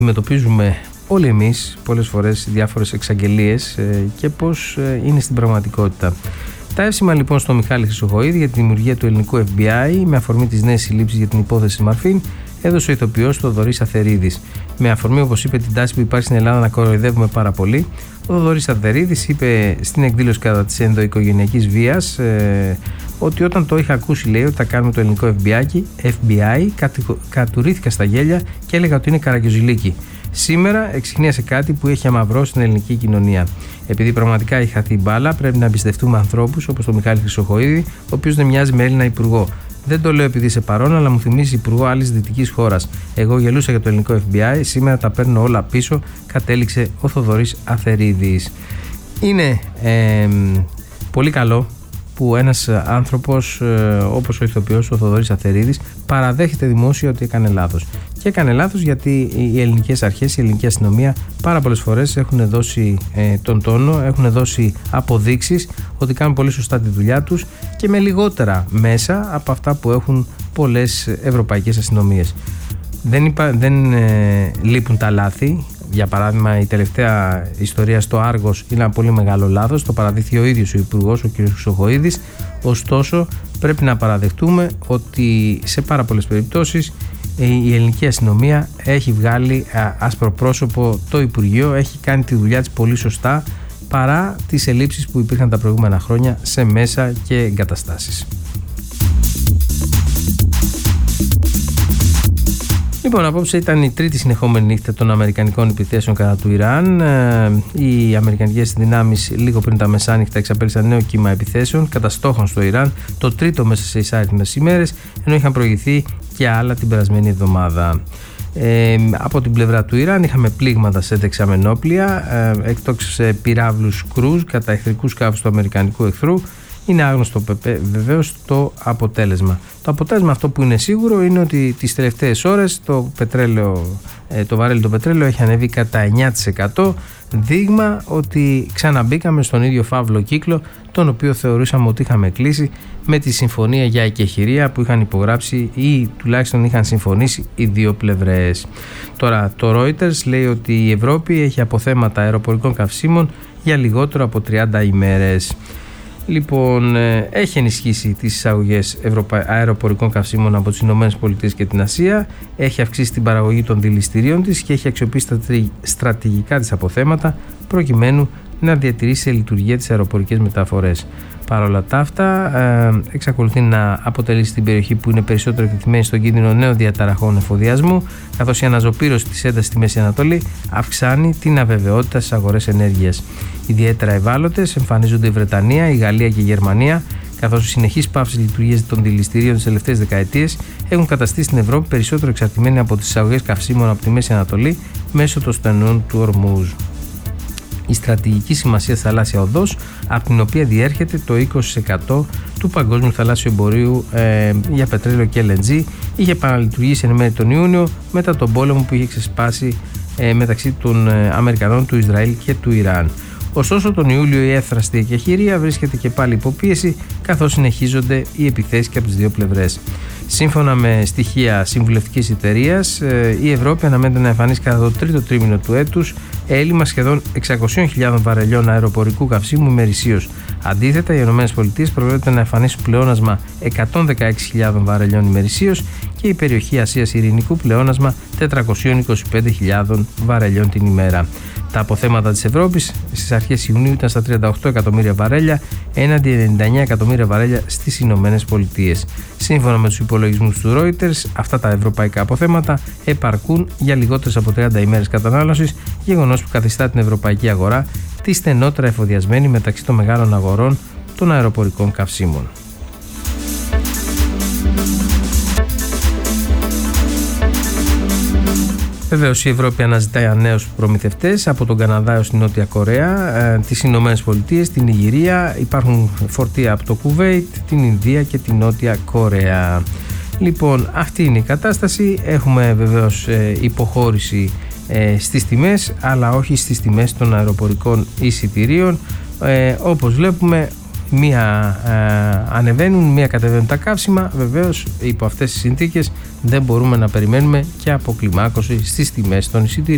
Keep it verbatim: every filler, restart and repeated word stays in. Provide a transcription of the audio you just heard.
Αντιμετωπίζουμε όλοι εμείς πολλές φορές διάφορες εξαγγελίες και πώς είναι στην πραγματικότητα. Τα εύσημα λοιπόν στο Μιχάλη Χρυσοχοΐδη για τη δημιουργία του ελληνικού εφ μπι άι με αφορμή τις νέες συλλήψεις για την υπόθεση Μαρφίν έδωσε ο ηθοποιός Θοδωρής Αθερίδης. Με αφορμή, όπως είπε, την τάση που υπάρχει στην Ελλάδα να κοροϊδεύουμε πάρα πολύ, ο Θοδωρής Αθερίδης είπε στην εκδήλωση κατά της ενδοοικογενειακής βίας ε, ότι όταν το είχα ακούσει, λέει, ότι θα κάνουμε το ελληνικό εφ μπι άι, κατουρήθηκα στα γέλια και έλεγα ότι είναι καραγκιόζηλίκι. Σήμερα εξιχνίασε κάτι που έχει αμαυρώσει την ελληνική κοινωνία. Επειδή πραγματικά έχει χαθεί η μπάλα, πρέπει να εμπιστευτούμε ανθρώπους όπως τον Μιχάλη Χρυσοχοΐδη, ο οποίος δεν μοιάζει με Έλληνα υπουργό. Δεν το λέω επειδή είσαι παρόν, αλλά μου θυμίζει υπουργό άλλης δυτικής χώρας. Εγώ γελούσα για το ελληνικό εφ μπι άι, σήμερα τα παίρνω όλα πίσω, κατέληξε ο Θοδωρής Αθερίδης. Είναι ε, πολύ καλό που ένας άνθρωπος ε, όπως ο ηθοποιός ο Θοδωρής Αθερίδης παραδέχεται δημόσια ότι έκανε λάθος. Και έκανε λάθος γιατί οι ελληνικές αρχές, η ελληνική αστυνομία πάρα πολλές φορές έχουν δώσει ε, τον τόνο, έχουν δώσει αποδείξεις ότι κάνουν πολύ σωστά τη δουλειά τους και με λιγότερα μέσα από αυτά που έχουν πολλές ευρωπαϊκές αστυνομίες. Δεν, είπα, δεν ε, λείπουν τα λάθη. Για παράδειγμα, η τελευταία ιστορία στο Άργος είναι ένα πολύ μεγάλο λάθος. Το παραδείχθηκε ο ίδιος ο υπουργός, ο κ. Χρυσοχοΐδης. Ωστόσο, πρέπει να παραδεχτούμε ότι σε πάρα πολλές περιπτώσεις η ελληνική αστυνομία έχει βγάλει άσπρο πρόσωπο το Υπουργείο, έχει κάνει τη δουλειά της πολύ σωστά παρά τις ελλείψεις που υπήρχαν τα προηγούμενα χρόνια σε μέσα και εγκαταστάσεις. Λοιπόν, απόψε ήταν η τρίτη συνεχόμενη νύχτα των αμερικανικών επιθέσεων κατά του Ιράν. Οι αμερικανικές δυνάμεις λίγο πριν τα μεσάνυχτα εξαπέλυσαν νέο κύμα επιθέσεων κατά στόχων στο Ιράν, το τρίτο μέσα σε εισάριθμες ημέρες, ενώ είχαν προηγηθεί και άλλα την περασμένη εβδομάδα. Ε, από την πλευρά του Ιράν είχαμε πλήγματα σε δεξαμενόπλια, ε, εκτός σε πυράβλους κρούζ κατά εχθρικούς σκάφους του αμερικανικού εχθρού. Είναι άγνωστο βεβαίως το αποτέλεσμα. Το αποτέλεσμα αυτό που είναι σίγουρο είναι ότι τις τελευταίες ώρες το, πετρέλαιο, το βαρέλι το πετρέλαιο έχει ανέβει κατά εννιά τοις εκατό, δείγμα ότι ξαναμπήκαμε στον ίδιο φαύλο κύκλο τον οποίο θεωρούσαμε ότι είχαμε κλείσει με τη συμφωνία για εκεχηρία που είχαν υπογράψει ή τουλάχιστον είχαν συμφωνήσει οι δύο πλευρές. Τώρα το Reuters λέει ότι η Ευρώπη έχει αποθέματα αεροπορικών καυσίμων για λιγότερο από τριάντα ημέρες. Λοιπόν, έχει ενισχύσει τις εισαγωγές Ευρωπα... αεροπορικών καυσίμων από τις Ηνωμένες Πολιτείες και την Ασία, έχει αυξήσει την παραγωγή των δηληστηρίων της και έχει αξιοποιήσει στρατηγικά της αποθέματα προκειμένου να διατηρήσει σε λειτουργία τις αεροπορικές μεταφορές. Παρ' όλα τα αυτά, ε, εξακολουθεί να αποτελεί στην περιοχή που είναι περισσότερο εκτεθειμένη στον κίνδυνο νέων διαταραχών εφοδιασμού, καθώς η αναζωπήρωση της έντασης στη Μέση Ανατολή αυξάνει την αβεβαιότητα στις αγορές ενέργειας. Ιδιαίτερα ευάλωτες εμφανίζονται η Βρετανία, η Γαλλία και η Γερμανία, καθώς οι συνεχείς πάυσεις λειτουργίας των δηληστηρίων τις τελευταίες δεκαετίες έχουν καταστήσει την Ευρώπη περισσότερο εξαρτημένη από τις εισαγωγές καυσίμων από τη Μέση Ανατολή μέσω των στενών του Ορμούζ. Η στρατηγική σημασία θαλάσσια οδός, από την οποία διέρχεται το είκοσι τοις εκατό του παγκόσμιου θαλάσσιου εμπορίου ε, για πετρέλαιο και ελ εν τζι, είχε επαναλειτουργήσει εν μέρει τον Ιούνιο μετά τον πόλεμο που είχε ξεσπάσει ε, μεταξύ των ε, Αμερικανών, του Ισραήλ και του Ιράν. Ωστόσο, τον Ιούλιο η εύθραστη εκεχηρία βρίσκεται και πάλι υποπίεση, καθώς συνεχίζονται οι επιθέσεις και από τις δύο πλευρές. Σύμφωνα με στοιχεία συμβουλευτικής εταιρείας, η Ευρώπη αναμένεται να εμφανίσει κατά το τρίτο τρίμηνο του έτους έλλειμμα σχεδόν εξακόσιες χιλιάδες βαρελιών αεροπορικού καυσίμου ημερησίως. Αντίθετα, οι ΗΠΑ προβλέπεται να εμφανίσουν πλεόνασμα εκατόν δεκαέξι χιλιάδες βαρελιών ημερησίως και η περιοχή Ασίας Ειρηνικού πλεόνασμα τετρακόσιες είκοσι πέντε χιλιάδες βαρελιών την ημέρα. Τα αποθέματα της Ευρώπης στις αρχές Ιουνίου ήταν στα τριάντα οκτώ εκατομμύρια βαρέλια έναντι ενενήντα εννέα εκατομμύρια βαρέλια στις Ηνωμένες Πολιτείες. Σύμφωνα με τους υπολογισμούς του Reuters, αυτά τα ευρωπαϊκά αποθέματα επαρκούν για λιγότερες από τριάντα ημέρες κατανάλωσης, γεγονός που καθιστά την ευρωπαϊκή αγορά τη στενότερα εφοδιασμένη μεταξύ των μεγάλων αγορών των αεροπορικών καυσίμων. Βεβαίως η Ευρώπη αναζητάει νέους προμηθευτές από τον Καναδά έως την Νότια Κορέα, τις Ηνωμένες Πολιτείες, την Ιγυρία, υπάρχουν φορτία από το Κουβέιτ, την Ινδία και την Νότια Κορέα. Λοιπόν, αυτή είναι η κατάσταση. Έχουμε βεβαίως υποχώρηση στις τιμές, αλλά όχι στις τιμές των αεροπορικών εισιτηρίων. Ε, όπως βλέπουμε, μία ε, ανεβαίνουν, μία κατεβαίνουν τα καύσιμα. Βεβαίως υπό αυτές τις συνθήκες δεν μπορούμε να περιμένουμε και αποκλιμάκωση στις τιμές των εισιτηρίων.